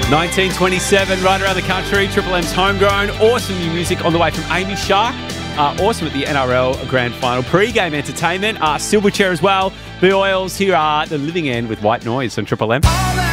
1927, right around the country. Triple M's homegrown. Awesome new music on the way from Amy Shark. Awesome at the NRL Grand Final. Pre-game entertainment. Silverchair as well. The Oils. Here are The Living End with White Noise on Triple M.